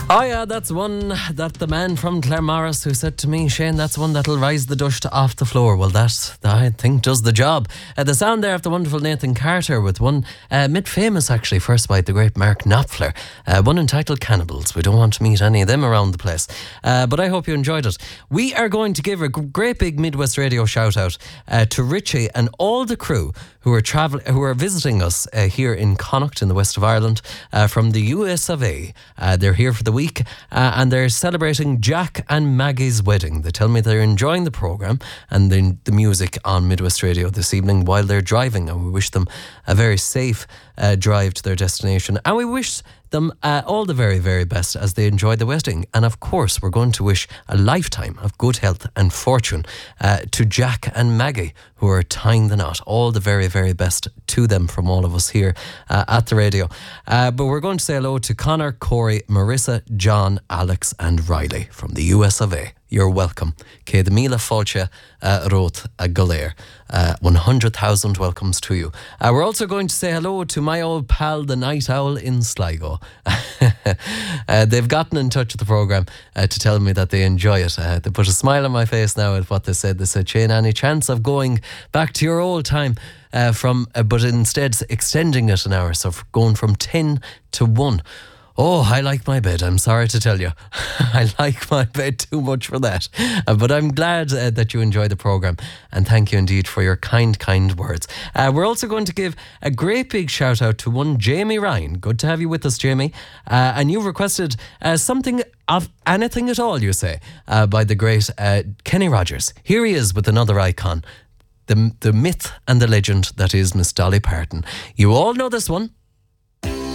Oh yeah, that's one that the man from Claremorris who said to me, Shane, that's one that'll rise the dust off the floor. Well, that I think does the job. The sound there of the wonderful Nathan Carter with one mid-famous actually, first by the great Mark Knopfler, one entitled Cannibals. We don't want to meet any of them around the place, but I hope you enjoyed it. We are going to give a great big Midwest Radio shout out to Richie and all the crew who are visiting us here in Connacht in the west of Ireland from the US of A. They're here for the week and they're celebrating Jack and Maggie's wedding. They tell me they're enjoying the programme and the music on Midwest Radio this evening while they're driving, and we wish them a very safe drive to their destination, and we wish them all the very, very best as they enjoy the wedding. And of course, we're going to wish a lifetime of good health and fortune to Jack and Maggie, who are tying the knot. All the very, very best to them from all of us here at the radio. But we're going to say hello to Connor, Corey, Marissa, John, Alex and Riley from the US of A. You're welcome. Cé the míle fáilte rót a goléir. 100,000 welcomes to you. We're also going to say hello to my old pal, the Night Owl in Sligo. They've gotten in touch with the programme to tell me that they enjoy it. They put a smile on my face now at what they said. They said, Shane, any chance of going back to your old time but instead extending it an hour, so going from 10 to 1. Oh, I like my bed, I'm sorry to tell you. I like my bed too much for that. But I'm glad that you enjoy the programme, and thank you indeed for your kind, kind words. We're also going to give a great big shout out to one Jamie Ryan. Good to have you with us, Jamie. And you've requested something of anything at all, you say, by the great Kenny Rogers. Here he is with another icon. The myth and the legend that is Miss Dolly Parton. You all know this one.